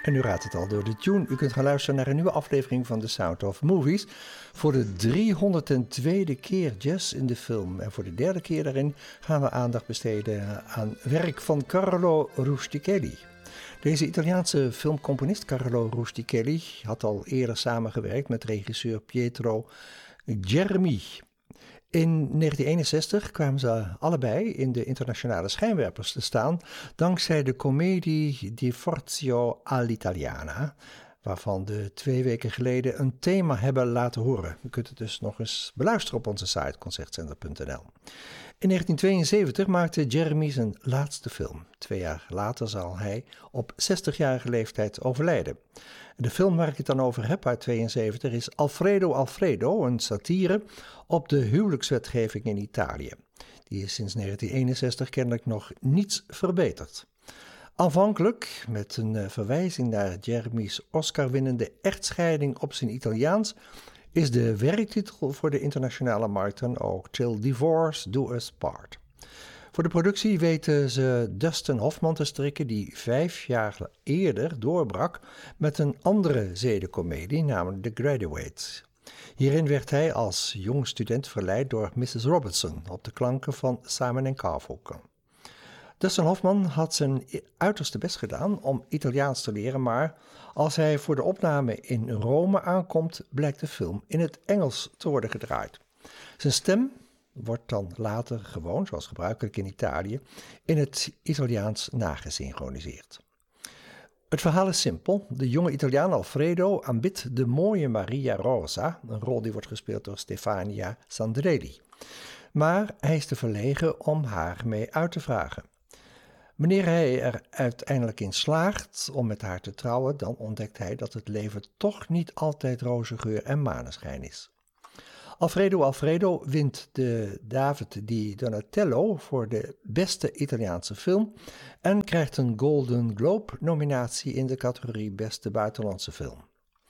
En u raadt het al door de tune. U kunt gaan luisteren naar een nieuwe aflevering van The Sound of Movies. Voor de 302e keer jazz in de film. En voor de derde keer daarin gaan we aandacht besteden aan werk van Carlo Rustichelli. Deze Italiaanse filmcomponist Carlo Rustichelli had al eerder samengewerkt met regisseur Pietro Germi. In 1961 kwamen ze allebei in de internationale schijnwerpers te staan dankzij de comedie Di Forzio all'Italiana, waarvan we 2 weken geleden een thema hebben laten horen. U kunt het dus nog eens beluisteren op onze site concertzender.nl. In 1972 maakte Germi zijn laatste film. 2 jaar later zal hij op 60-jarige leeftijd overlijden. De film waar ik het dan over heb uit 1972 is Alfredo Alfredo, een satire op de huwelijkswetgeving in Italië. Die is sinds 1961 kennelijk nog niets verbeterd. Aanvankelijk, met een verwijzing naar Germi's Oscar-winnende echtscheiding op zijn Italiaans, is de werktitel voor de internationale markt dan ook Till Divorce Do Us Part. Voor de productie weten ze Dustin Hoffman te strikken, die 5 jaar eerder doorbrak met een andere zedenkomedie, namelijk The Graduate. Hierin werd hij als jong student verleid door Mrs. Robertson op de klanken van Simon & Garfunkel. Dustin Hoffman had zijn uiterste best gedaan om Italiaans te leren, maar als hij voor de opname in Rome aankomt, blijkt de film in het Engels te worden gedraaid. Zijn stem wordt dan later gewoon, zoals gebruikelijk in Italië, in het Italiaans nagesynchroniseerd. Het verhaal is simpel. De jonge Italiaan Alfredo aanbidt de mooie Maria Rosa, een rol die wordt gespeeld door Stefania Sandrelli. Maar hij is te verlegen om haar mee uit te vragen. Wanneer hij er uiteindelijk in slaagt om met haar te trouwen, dan ontdekt hij dat het leven toch niet altijd roze geur en maneschijn is. Alfredo Alfredo wint de David di Donatello voor de beste Italiaanse film en krijgt een Golden Globe-nominatie in de categorie Beste Buitenlandse Film.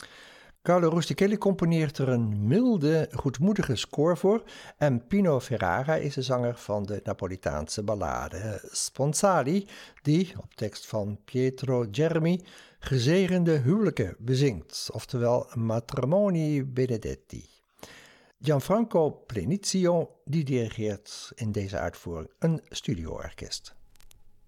Carlo Rustichelli componeert er een milde, goedmoedige score voor en Pino Ferrara is de zanger van de Napolitaanse ballade Sponsali, die, op tekst van Pietro Germi, gezegende huwelijken bezingt, oftewel Matrimoni Benedetti. Gianfranco Plenizio, die dirigeert in deze uitvoering een studioorkest.